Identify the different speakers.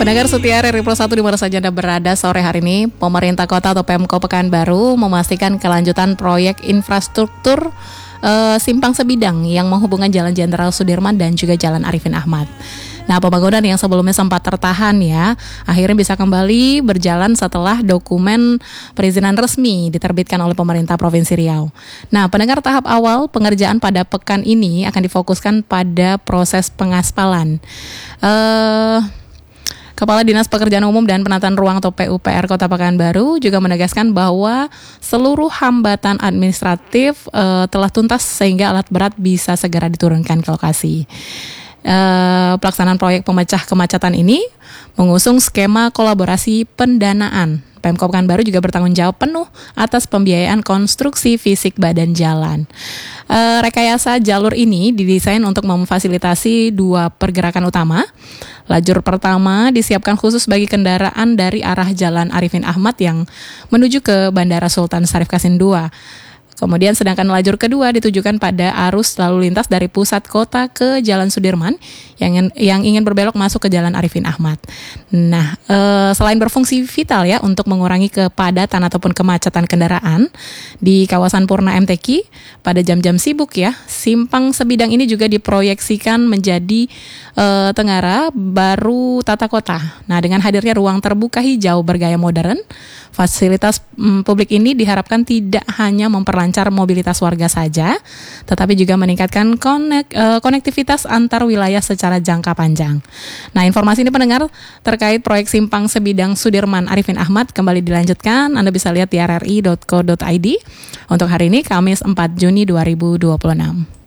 Speaker 1: Pendengar setia RRI Pro 1 di mana saja Anda berada, sore hari ini pemerintah kota atau Pemko Pekanbaru memastikan kelanjutan proyek infrastruktur simpang sebidang yang menghubungkan Jalan Jenderal Sudirman dan juga Jalan Arifin Ahmad. Nah, pembangunan yang sebelumnya sempat tertahan ya, akhirnya bisa kembali berjalan setelah dokumen perizinan resmi diterbitkan oleh pemerintah Provinsi Riau. Nah, pendengar, tahap awal pengerjaan pada pekan ini akan difokuskan pada proses pengaspalan. Kepala Dinas Pekerjaan Umum dan Penataan Ruang atau PUPR Kota Pekanbaru juga menegaskan bahwa seluruh hambatan administratif telah tuntas sehingga alat berat bisa segera diturunkan ke lokasi. Pelaksanaan proyek pemecah kemacetan ini mengusung skema kolaborasi pendanaan. Pemko Pekanbaru juga bertanggung jawab penuh atas pembiayaan konstruksi fisik badan jalan. Rekayasa jalur ini didesain untuk memfasilitasi dua pergerakan utama. Lajur pertama disiapkan khusus bagi kendaraan dari arah Jalan Arifin Ahmad yang menuju ke Bandara Sultan Syarif Qasim II. Kemudian sedangkan lajur kedua ditujukan pada arus lalu lintas dari pusat kota ke Jalan Sudirman yang ingin berbelok masuk ke Jalan Arifin Ahmad. Nah, selain berfungsi vital ya untuk mengurangi kepadatan ataupun kemacetan kendaraan di kawasan Purna MTQ pada jam-jam sibuk ya, simpang sebidang ini juga diproyeksikan menjadi Tenggara baru tata kota. Nah, dengan hadirnya ruang terbuka hijau bergaya modern, fasilitas publik ini diharapkan tidak hanya memperlancar mobilitas warga saja, tetapi juga meningkatkan konektivitas antar wilayah secara jangka panjang. Nah, informasi ini pendengar terkait proyek simpang sebidang Sudirman Arifin Ahmad kembali dilanjutkan. Anda bisa lihat di rri.co.id untuk hari ini Kamis 4 Juni 2026.